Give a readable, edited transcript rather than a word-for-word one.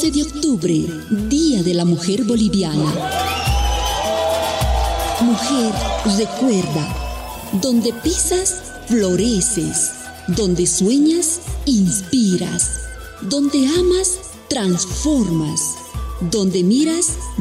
11 de octubre, Día de la Mujer Boliviana. Mujer, recuerda, donde pisas, floreces, donde sueñas, inspiras, donde amas, transformas, donde miras,